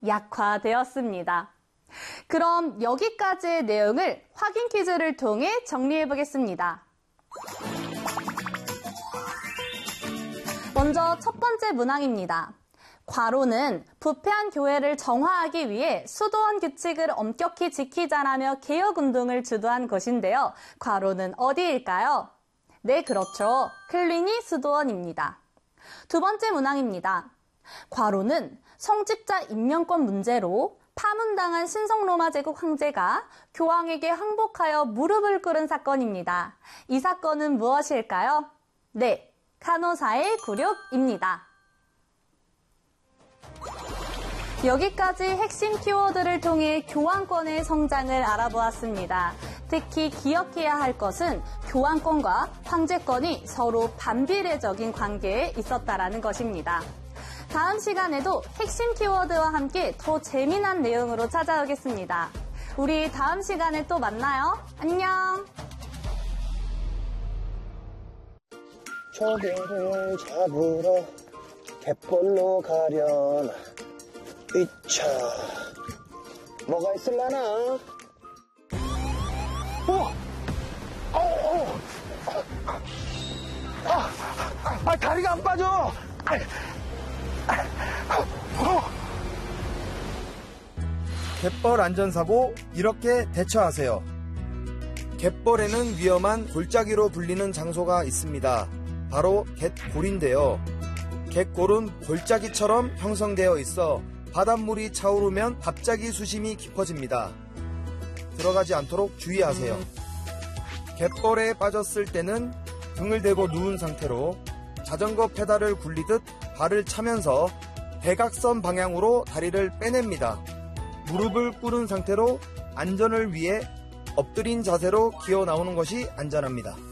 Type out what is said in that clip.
약화되었습니다. 그럼 여기까지의 내용을 확인 퀴즈를 통해 정리해 보겠습니다. 먼저 첫 번째 문항입니다. 과로는 부패한 교회를 정화하기 위해 수도원 규칙을 엄격히 지키자라며 개혁운동을 주도한 것인데요. 과로는 어디일까요? 네, 그렇죠. 클리니 수도원입니다. 두 번째 문항입니다. 과로는 성직자 임명권 문제로 파문당한 신성로마 제국 황제가 교황에게 항복하여 무릎을 꿇은 사건입니다. 이 사건은 무엇일까요? 네, 간호사의 굴욕입니다. 여기까지 핵심 키워드를 통해 교황권의 성장을 알아보았습니다. 특히 기억해야 할 것은 교황권과 황제권이 서로 반비례적인 관계에 있었다라는 것입니다. 다음 시간에도 핵심 키워드와 함께 더 재미난 내용으로 찾아오겠습니다. 우리 다음 시간에 또 만나요. 안녕! 조개를 잡으러 갯벌로 가려나. 이차 뭐가 있을라나? 다리가 안 빠져. 갯벌 안전사고 이렇게 대처하세요. 갯벌에는 위험한 골짜기로 불리는 장소가 있습니다. 바로 갯골인데요. 갯골은 골짜기처럼 형성되어 있어 바닷물이 차오르면 갑자기 수심이 깊어집니다. 들어가지 않도록 주의하세요. 갯벌에 빠졌을 때는 등을 대고 누운 상태로 자전거 페달을 굴리듯 발을 차면서 대각선 방향으로 다리를 빼냅니다. 무릎을 꿇은 상태로 안전을 위해 엎드린 자세로 기어 나오는 것이 안전합니다.